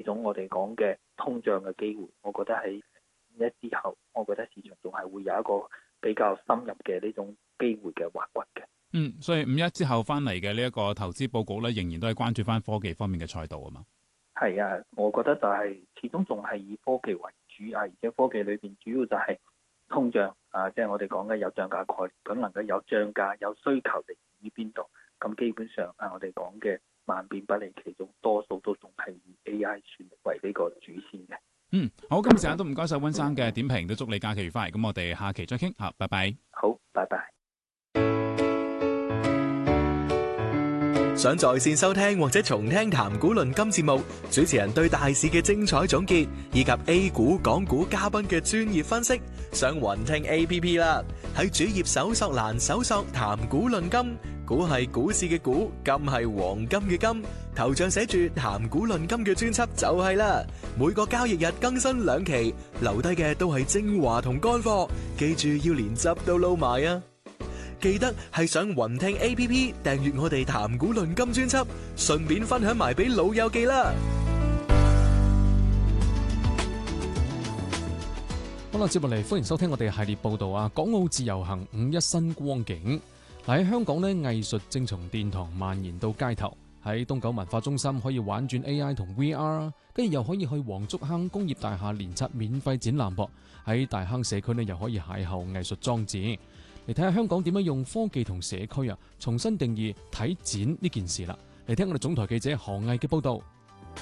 種我哋講嘅通脹嘅機會，我覺得喺5·1之後，我覺得市場仲係會有一個比較深入嘅呢種機會嘅挖掘嘅。 所以5·1之後翻嚟嘅呢一個投資佈局咧，仍然都係關注翻科技方面嘅賽道啊嘛。 係啊，我覺得就係始終仲係以科技為主啊，而且科技裏邊主要就係通脹啊，即係我哋講嘅有漲價概念，咁能夠有漲價有需求嚟於邊度？咁基本上啊，我哋講嘅萬變不離其宗，多數都仲係以 AI 算為呢個主線嘅。 好，今日時間都唔該晒溫生嘅點評，都祝你假期愉快。咁我哋下期再傾吓，拜拜。 好，拜拜。 想在線收聽或者重聽談股論金節目，主持人對大市嘅精彩總結，以及 A 股、港股嘉賓嘅專業分析，上雲聽 APP 啦。喺主頁搜索欄搜索談股論金，股係股市嘅股，金係黃金嘅金，頭像寫住談股論金嘅專輯就係啦。每個交易日更新2期，留低嘅都係精華同乾貨，記住要連汁都撈埋啊！記得係上雲聽 APP 訂閱我哋談股論金專輯，順便分享埋俾老友記啦。 好啦，接落嚟歡迎收聽我哋系列報道啊！港澳自由行5·1新光景。喺香港呢，藝術正從殿堂蔓延到街頭。喺東九文化中心可以玩轉 AI 同 VR， 跟住又可以去黃竹坑工業大廈連冊免費展覽噃。喺大坑社區呢，又可以邂逅藝術裝置。嚟睇下香港點樣用科技同社區重新定義睇展呢件事啦。嚟聽我哋總台記者何毅嘅報道。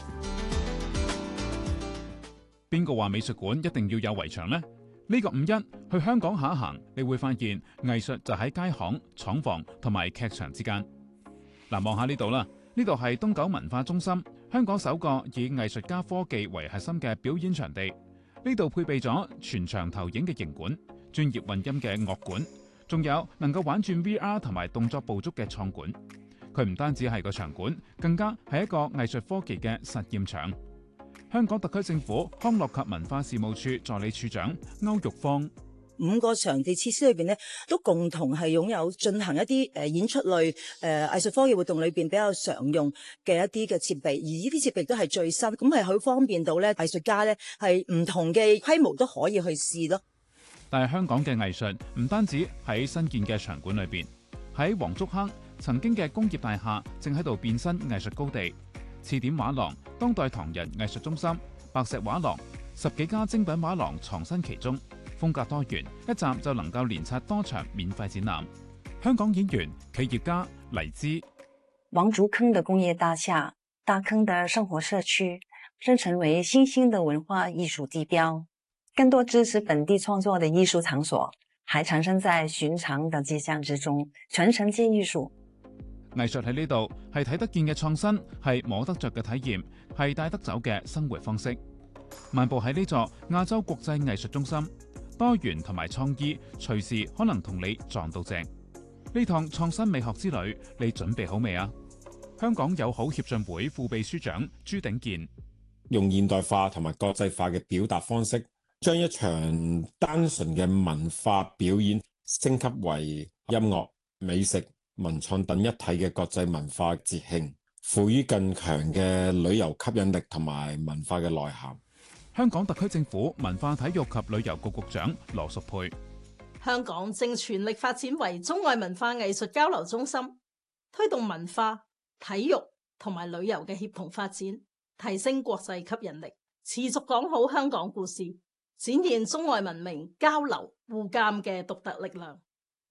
邊個話美術館一定要有圍牆呢？呢個5·1去香港行一行，你會發現藝術就喺街巷、廠房同埋劇場之間。嗱，望下呢度啦，呢度係東九文化中心，香港首個以藝術家科技為核心嘅表演場地。呢度配備咗全場投影嘅形館、專業混音嘅樂館，仲有能夠玩轉 VR 同埋動作捕捉嘅創館。佢唔單止係個場館，更加係一個藝術科技嘅實驗場。香港特區政府康樂及文化事務處助理處長歐玉芳 ，5個場地設施裏邊咧，都共同係擁有進行一啲演出類藝術科技活動裏邊比較常用嘅一啲嘅設備，而呢啲設備都係最新，咁係好方便到咧藝術家咧係唔同嘅規模都可以去試咯。 但係香港嘅藝術唔單止喺新建嘅場館裏邊，喺黃竹坑曾經嘅工業大廈正喺度變身藝術高地。刺點畫廊、當代唐人藝術中心、白石畫廊10幾家精品畫廊藏身其中，風格多元，一站就能夠連冊多場免費展覽。香港演員、企業家黎姿， 黃竹坑的工業大廈、大坑的生活社區正成為新興的文化藝術地標，更多支持本地創作的藝術場所還藏身在尋常的跡象之中，傳承接藝術。 藝術喺呢度係睇得見嘅創新，係摸得着嘅體驗，係帶得走嘅生活方式。漫步喺呢座亞洲國際藝術中心，多元同埋創意隨時可能同你撞到正。呢趟創新美學之旅，你準備好未啊？香港友好協進會副秘書長朱鼎健， 用現代化同埋國際化嘅表達方式，將一場單純嘅文化表演升級為音樂、美食、文創等一體嘅國際文化節慶，賦予更強嘅旅遊吸引力同埋文化嘅內涵。 香港特區政府文化體育及旅遊局局長羅淑佩， 香港正全力發展為中外文化藝術交流中心，推動文化、體育同埋旅遊嘅協同發展，提升國際吸引力，持續講好香港故事，展現中外文明交流互鑒嘅獨特力量。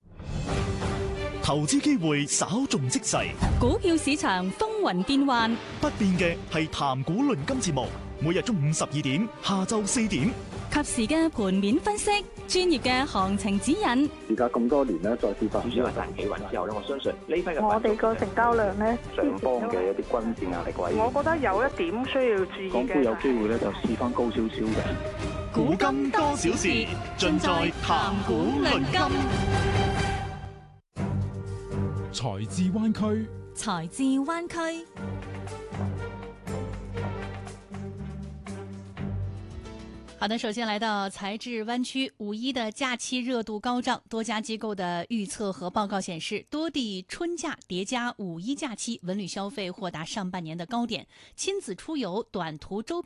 投資機會稍縱即逝， 股票市場風雲變幻， 不變嘅係談股論金節目，每日中午12點，下晝4點， 及時嘅盤面分析，專業嘅行情指引。 而家咁多年咧，再次發展主要係大企穩之後咧，我相信呢批嘅我哋個成交量咧， 上方嘅一啲均線壓力位， 我覺得有一點需要注意嘅。 港股有機會咧就試翻高少少嘅。 古今多少事，盡在談股論金。 財智灣區， 財智灣區。好的，首先來到財智灣區，5·1的假期熱度高漲，多家機構的預測和報告顯示，多地春假疊加5·1假期，文旅消費或達上半年的高點，親子出遊、短途周邊